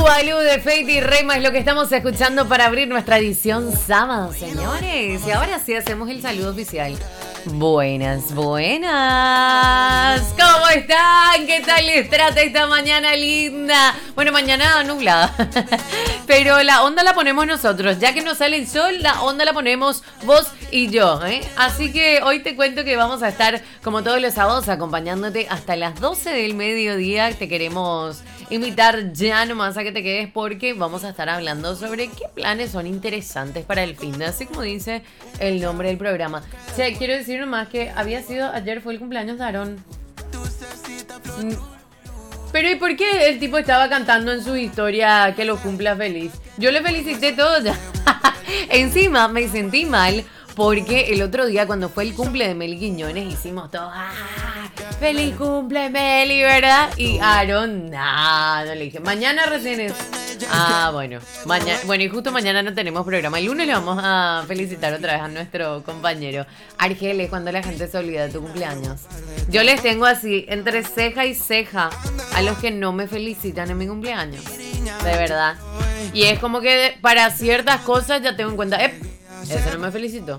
Bubalú de Fate y Rema es lo que estamos escuchando para abrir nuestra edición sábado, señores. Y ahora sí hacemos el saludo oficial. Buenas, buenas. ¿Cómo están? ¿Qué tal les trata esta mañana linda? Bueno, mañana nublada. Pero la onda la ponemos nosotros. Ya que no sale el sol, la onda la ponemos vos y yo, ¿eh? Así que hoy te cuento que vamos a estar, como todos los sábados, acompañándote hasta las 12 del mediodía. Te queremos invitar ya nomás a que te quedes porque vamos a estar hablando sobre qué planes son interesantes para el fin de, así como dice el nombre del programa. O sea, quiero decir nomás que ayer fue el cumpleaños de Aarón. Pero ¿y por qué el tipo estaba cantando en su historia que lo cumpla feliz? Yo le felicité todo ya. Encima me sentí mal porque el otro día cuando fue el cumple de Meli Quiñones hicimos todo, ¡feliz cumple Meli!, ¿verdad? Y Aarón, no le dije, mañana recién es. Bueno, y justo mañana no tenemos programa. El lunes le vamos a felicitar otra vez a nuestro compañero. Argeles, cuando la gente se olvida de tu cumpleaños. Yo les tengo así, entre ceja y ceja, a los que no me felicitan en mi cumpleaños. De verdad. Y es como que para ciertas cosas ya tengo en cuenta, ese no me felicitó.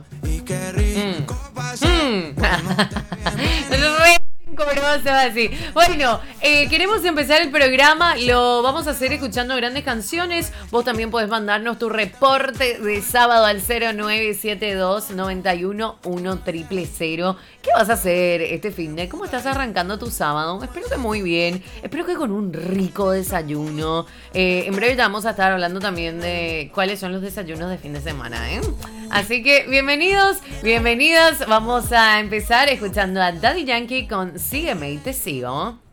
Así. Bueno, queremos empezar el programa. Lo vamos a hacer escuchando grandes canciones. Vos también podés mandarnos tu reporte de sábado al 0972 91 1000. ¿Qué vas a hacer este fin de? ¿Cómo estás arrancando tu sábado? Espero que muy bien. Espero que con un rico desayuno. En breve ya vamos a estar hablando también de cuáles son los desayunos de fin de semana, ¿eh? Así que bienvenidos, bienvenidas. Vamos a empezar escuchando a Daddy Yankee con Sígueme y te sigo.